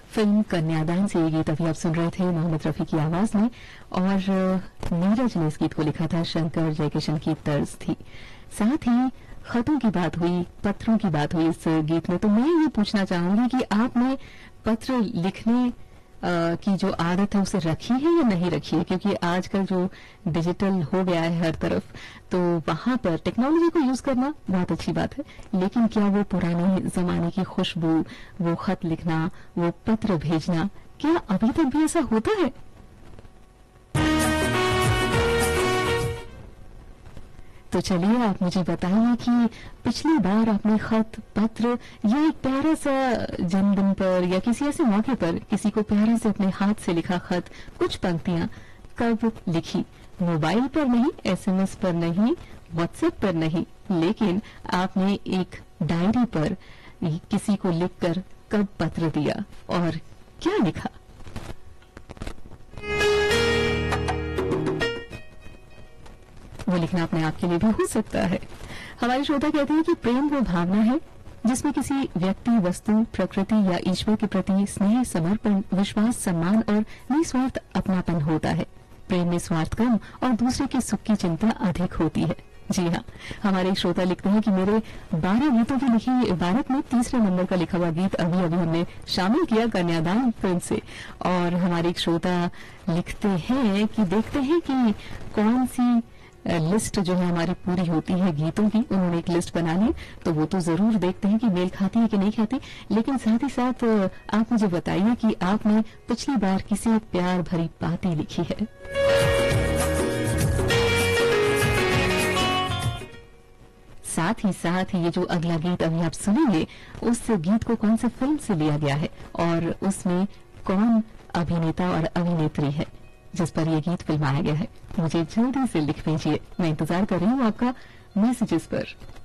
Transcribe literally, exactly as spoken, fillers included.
Film कन्यादान से ये गीत अभी आप सुन रहे थे मोहम्मद रफी की आवाज में, और नीरज ने इस गीत को लिखा था, शंकर जयकिशन की तर्ज थी। साथ ही खतों की बात हुई, पत्रों की बात हुई इस गीत में, तो मैं ये पूछना चाहूंगी कि आपने पत्र लिखने आ, की जो आदत है उसे रखी है या नहीं रखी है? क्योंकि आजकल जो डिजिटल हो गया है हर तरफ, तो वहां पर टेक्नोलॉजी को यूज करना बहुत अच्छी बात है, लेकिन क्या वो पुराने जमाने की खुशबू, वो खत लिखना, वो पत्र भेजना, क्या अभी तक भी ऐसा होता है? तो चलिए आप मुझे बताइए कि पिछली बार आपने खत, पत्र या एक प्यारा सा जन्मदिन पर या किसी ऐसे मौके पर किसी को प्यारे से अपने हाथ से लिखा खत, कुछ पंक्तियां कब लिखी? मोबाइल पर नहीं, एसएमएस पर नहीं, व्हाट्सएप पर नहीं, लेकिन आपने एक डायरी पर किसी को लिखकर कब पत्र दिया और क्या लिखा? वो लिखना अपने आप के लिए भी हो सकता है। हमारे श्रोता कहते हैं कि प्रेम वो भावना है जिसमें किसी व्यक्ति, वस्तु, प्रकृति या ईश्वर के प्रति स्नेह, समर्पण, विश्वास, सम्मान और निस्वार्थ अपनापन होता है। प्रेम में स्वार्थ कम और दूसरे के सुख की चिंता अधिक होती है। जी हाँ, हमारे श्रोता लिखते हैं कि मेरे बारह गीतों की लिखी इबारत में तीसरे नंबर का लिखा हुआ गीत अभी अभी हमने शामिल किया कन्यादान फिल्म से। और हमारे एक श्रोता लिखते हैं कि देखते हैं कि कौन सी लिस्ट जो है हमारी पूरी होती है गीतों की। उन्होंने एक लिस्ट बना ली, तो वो तो जरूर देखते हैं कि मेल खाती है कि नहीं खाती, लेकिन साथ ही साथ आप मुझे बताइए कि आपने पिछली बार किसी प्यार भरी बातें लिखी है। साथ ही साथ ये जो अगला गीत अभी आप सुनेंगे, उस गीत को कौन सी फिल्म से लिया गया है और उसमें कौन अभिनेता और अभिनेत्री है जिस पर यह गीत फिल्माया गया है, मुझे जल्दी से लिख भेजिए। मैं इंतजार कर रही हूँ आपका मैसेजेस पर।